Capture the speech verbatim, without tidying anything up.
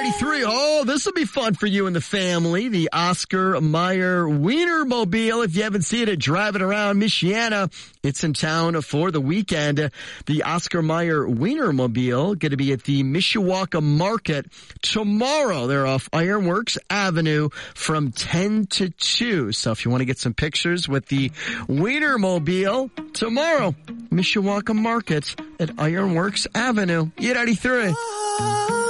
eighty-three. Oh, this will be fun for you and the family. The Oscar Mayer Wienermobile. If you haven't seen it, driving around Michiana, it's in town for the weekend. The Oscar Mayer Wienermobile going to be at the Mishawaka Market tomorrow. They're off Ironworks Avenue from ten to two. So if you want to get some pictures with the Wienermobile tomorrow, Mishawaka Market at Ironworks Avenue. eight eighty-three.